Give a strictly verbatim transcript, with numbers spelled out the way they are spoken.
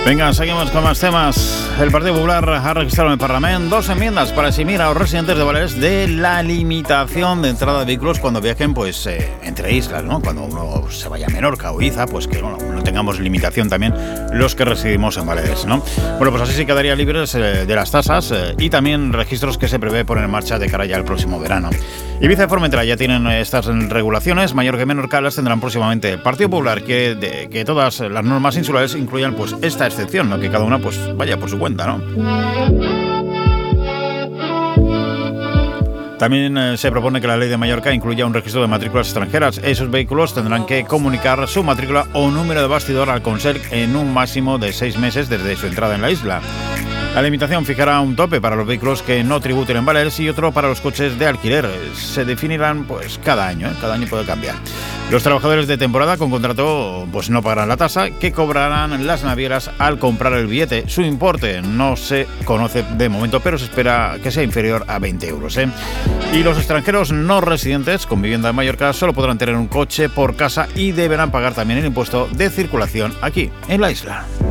Venga, seguimos con más temas. El Partido Popular ha registrado en el Parlamento dos enmiendas para eximir a los residentes de Baleares de la limitación de entrada de vehículos cuando viajen pues eh, entre islas, ¿no? Cuando uno se vaya a Menorca o Ibiza, pues que bueno, no tengamos limitación también los que residimos en Baleares, ¿no? Bueno, pues así se quedarían libres eh, de las tasas eh, y también registros que se prevé poner en marcha de cara ya al próximo verano. Ibiza y Formentera ya tienen estas regulaciones, Mallorca y Menorca las tendrán próximamente. El Partido Popular quiere de, que todas las normas insulares incluyan pues esta excepción, ¿no? Que cada una pues vaya por su cuenta, ¿no? También eh, se propone que la ley de Mallorca incluya un registro de matrículas extranjeras. Esos vehículos tendrán que comunicar su matrícula o número de bastidor al Consell en un máximo de seis meses desde su entrada en la isla. La limitación fijará un tope para los vehículos que no tributen en Baleares y otro para los coches de alquiler. Se definirán pues cada año, ¿eh? Cada año puede cambiar. Los trabajadores de temporada con contrato pues no pagarán la tasa que cobrarán las navieras al comprar el billete. Su importe no se conoce de momento, pero se espera que sea inferior a veinte euros. ¿eh? Y los extranjeros no residentes con vivienda en Mallorca solo podrán tener un coche por casa y deberán pagar también el impuesto de circulación aquí en la isla.